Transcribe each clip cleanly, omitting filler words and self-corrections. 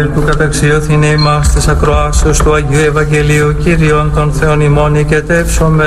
του καταξιώθηνε ημάς της ακροάσεως του Αγίου Ευαγγελίου Κύριον των Θεών ημών οικετεύσομαι.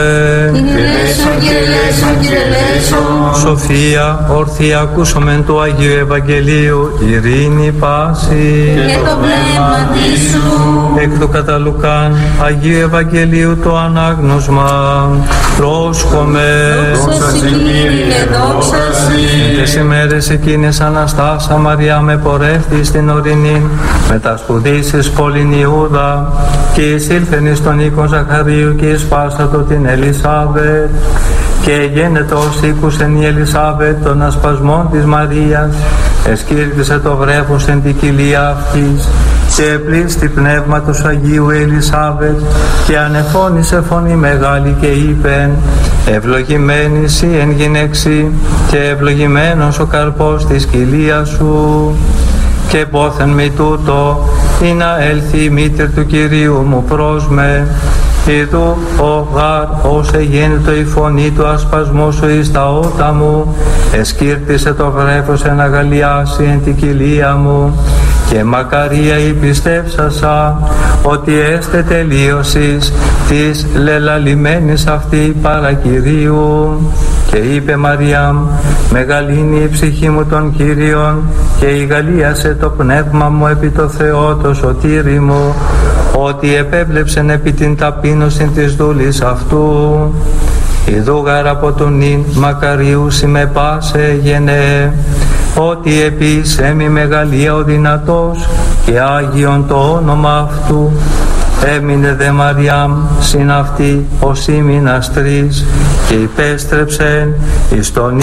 Σοφία, ορθία ακούσομεν του Αγίου Ευαγγελίου, ειρήνη πάση. Και το πνεύμα σου. Εκ του κατά Λουκάν, Αγίου Ευαγγελίου το ανάγνωσμα. Πρόσχομαι. Δόξα Συ, Κύριε, δόξα Συ. Τις ημέρες εκείνες Αναστάσα Μαριά με πορεύτη στην ορεινή, μετά σπουδήσεις πόλην Ιούδα, και εισήλθεν εις τον οίκον Ζαχαρίου και εισπάσατο την Ελισάβετ. Και γένετο ως ήκουσεν η Ελισάβετ των ασπασμών της Μαρίας, εσκύρτησε το βρέφος εν την κοιλία αυτής, και επλήστη πνεύματος Αγίου Ελισάβετ, και ανεφώνησε φωνή μεγάλη και είπεν: ευλογημένη σοι εν γυναίξει, και ευλογημένος ο καρπός της κοιλίας σου. Και πόθεν με τούτο, ή να έλθει η μήτηρ του Κυρίου μου προς με. Ιδού ο γάρ ως εγέννητο η φωνή του ασπασμού σου εις τα ότα μου, εσκύρτησε το βρέφος εν αγαλιάσει εν την κοιλία μου, και μακαρία η πιστεύσασα ότι έστε τελείωσης της λελαλημένης αυτή παρακυρίου. Και είπε Μαριάμ: μεγαλύνει η ψυχή μου των Κύριων, και ηγαλίασε το πνεύμα μου επί το Θεό το σωτήρι μου, ότι επέβλεψεν επί την ταπείνωση της δούλης αυτού. Ιδού γαρ από τον νυν μακαρίου με πάσε γενέ, ότι επίσης έμει μεγαλεία ο δυνατός, και Άγιον το όνομα αυτού. Έμεινε δε Μαριάμ συν αυτή ως ήμινας τρεις, και υπέστρεψεν εις τον